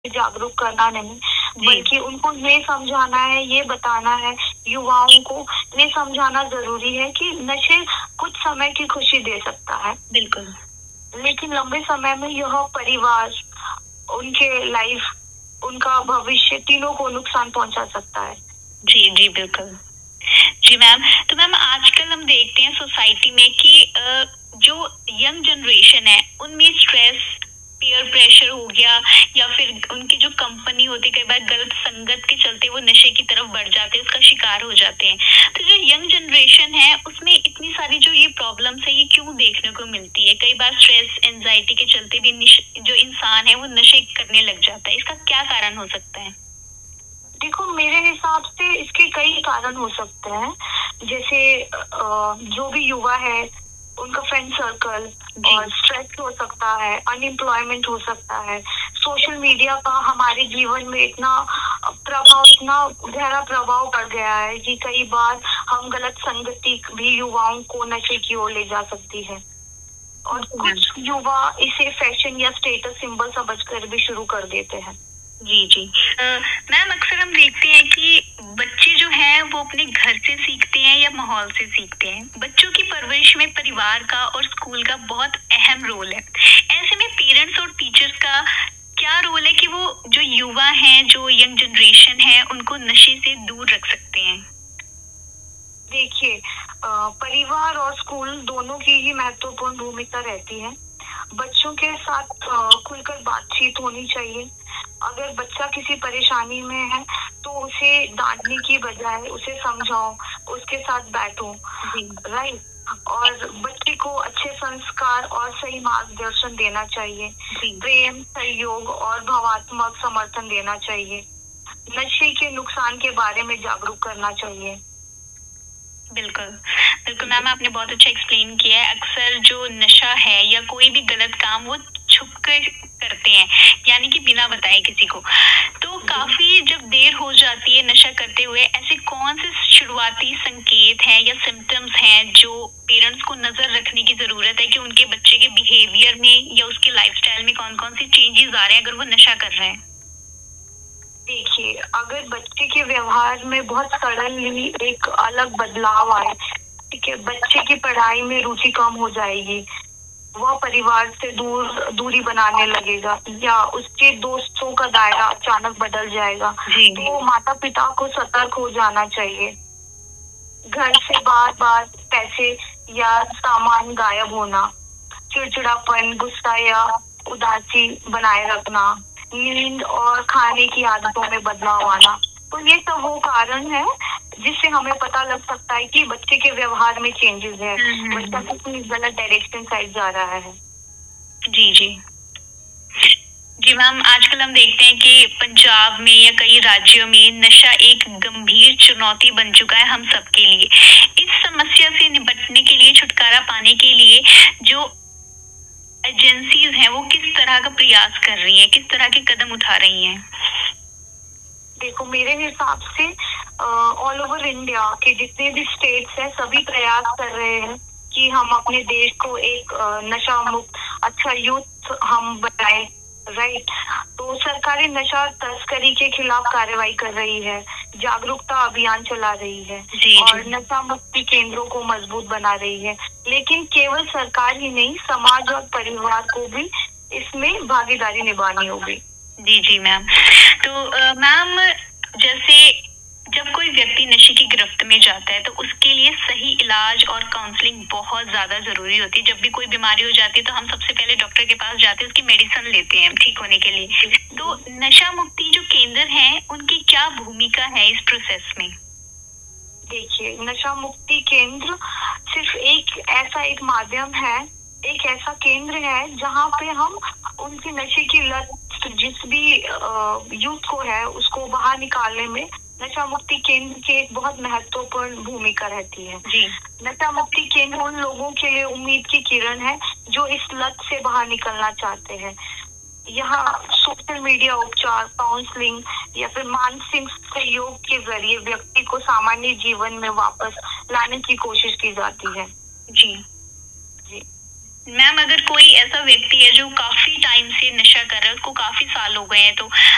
जागरूक करना नहीं, बल्कि उनको ये समझाना है, ये बताना है, युवाओं को ये समझाना ज़रूरी है कि नशे कुछ समय की खुशी दे सकता है। बिल्कुल। लेकिन लंबे समय में यह परिवार, उनके लाइफ, उनका भविष्य तीनों को नुकसान पहुँचा सकता है। जी, जी, बिल्कुल। जी मैम, तो मैम आजकल हम देखते हैं सोसाइटी में कि जो यंग जनरेशन है उनमें स्ट्रेस, पीयर प्रेशर हो गया या फिर उनकी जो कंपनी होती है, कई बार गलत संगत के चलते वो नशे की तरफ बढ़ जाते हैं, उसका शिकार हो जाते हैं। तो जो यंग जनरेशन है उसमें इतनी सारी जो ये प्रॉब्लम्स है ये क्यों देखने को मिलती है? कई बार स्ट्रेस, एंजाइटी के चलते भी जो इंसान है वो नशे करने लग जाता है। इसका क्या कारण हो सकता है? देखो, मेरे हिसाब से इसके कई कारण हो सकते हैं। जैसे जो भी युवा है, उनका फ्रेंड सर्कल और स्ट्रेस हो सकता है, अनएम्प्लॉयमेंट हो सकता है, सोशल मीडिया का हमारे जीवन में इतना गहरा प्रभाव पड़ गया है कि कई बार हम गलत संगति भी युवाओं को नशे की ओर ले जा सकती है। और कुछ युवा इसे फैशन या स्टेटस सिंबल समझकर भी शुरू कर देते हैं। जी, जी। मैम अक्सर हम देखते हैं कि बच्चे जो हैं वो अपने घर से सीखते हैं या माहौल से सीखते हैं। बच्चों की परवरिश में परिवार का और स्कूल का बहुत अहम रोल है। ऐसे में पेरेंट्स और टीचर्स का क्या रोल है कि वो जो युवा हैं, जो यंग जनरेशन है, उनको नशे से दूर रख सकते हैं? देखिए, परिवार और स्कूल दोनों की ही महत्वपूर्ण भूमिका रहती है। बच्चों के साथ खुलकर बातचीत होनी चाहिए। अगर बच्चा किसी परेशानी में है तो उसे डांटने की बजाय उसे समझाओ, उसके साथ बैठो, राइट। और बच्चे को अच्छे संस्कार और सही मार्गदर्शन देना चाहिए। प्रेम, सहयोग और भावात्मक समर्थन देना चाहिए। नशे के नुकसान के बारे में जागरूक करना चाहिए। बिल्कुल, बिल्कुल मैम, आपने बहुत अच्छा एक्सप्लेन किया है। अक्सर जो नशा है या कोई भी गलत काम वो छुप कर करते हैं, यानी कि बिना बताए किसी को। तो काफ़ी जब देर हो जाती है नशा करते हुए, ऐसे कौन से शुरुआती संकेत हैं या सिम्पटम्स हैं जो पेरेंट्स को नज़र रखने की ज़रूरत है कि उनके बच्चे के बिहेवियर में या उसके लाइफ़स्टाइल में कौन-कौन सी चेंजेस आ रहे हैं अगर वो नशा कर रहे हैं? देखिए, अगर बच्चे के व्यवहार में बहुत सडनली एक अलग बदलाव आए, ठीक है, बच्चे की पढ़ाई में रुचि कम हो जाएगी, वह परिवार से दूरी बनाने लगेगा या उसके दोस्तों का दायरा अचानक बदल जाएगा, तो माता पिता को सतर्क हो जाना चाहिए। घर से बार-बार पैसे या सामान गायब होना, चिड़चिड़ापन, गुस्सा या उदासी बनाए रखना, नींद और खाने की आदतों में बदलाव आना, तो ये सब वो कारण है जिससे हमें पता लग सकता है कि बच्चे के व्यवहार में चेंजेस है, बच्चा किसी गलत डायरेक्शन साइड जा रहा है। जी, जी। जी मैम, आजकल हम देखते हैं कि पंजाब में या कई राज्यों में नशा एक गंभीर चुनौती बन चुका है हम सबके लिए। इस समस्या से निपटने के लिए, छुटकारा पाने के लिए जो एजेंसीज हैं वो किस तरह का प्रयास कर रही हैं, किस तरह के कदम उठा रही हैं? देखो, मेरे हिसाब से ऑल ओवर इंडिया के जितने भी स्टेट्स हैं सभी प्रयास कर रहे हैं कि हम अपने देश को एक नशा मुक्त अच्छा यूथ हम बनाए, राइट। तो सरकारें नशा तस्करी के खिलाफ कार्रवाई कर रही है, जागरूकता अभियान चला रही है और नशा मुक्ति केंद्रों को मजबूत बना रही है। लेकिन केवल सरकार ही नहीं, समाज और परिवार को भी इसमें भागीदारी निभानी होगी। जी, जी मैम। तो मैम, जैसे जब कोई व्यक्ति नशे की गिरफ्त में जाता है तो उसके लिए सही इलाज और काउंसलिंग बहुत ज़्यादा ज़रूरी होती है। जब भी कोई बीमारी हो जाती है तो हम सबसे पहले डॉक्टर के पास जाते हैं, उसकी मेडिसिन लेते हैं ठीक होने के लिए। तो नशा मुक्ति जो केंद्र हैं उनकी क्या भूमिका है इस प्रोसेस में? देखिए, नशा मुक्ति केंद्र सिर्फ एक माध्यम है, एक ऐसा केंद्र है जहाँ पे हम उनकी नशे की लत जिस भी यूथ को है उसको बाहर निकालने में नशा मुक्ति केंद्र की एक बहुत महत्वपूर्ण भूमिका रहती है। नशा मुक्ति केंद्र उन लोगों के लिए उम्मीद की किरण है जो इस लत से बाहर निकलना चाहते हैं। यहाँ सोशल मीडिया उपचार, काउंसलिंग या फिर मानसिक सहयोग के जरिए व्यक्ति को सामान्य जीवन में वापस लाने की कोशिश की जाती है। जी, जी मैम, अगर कोई ऐसा व्यक्ति है जो काफी टाइम से नशा कर रहा है, उसको काफी साल हो गए हैं, तो